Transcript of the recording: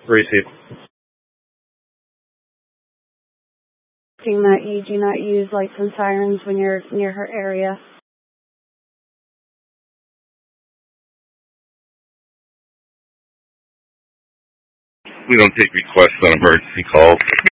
Receive. That you do not use lights and sirens when you're near her area. We don't take requests on emergency calls.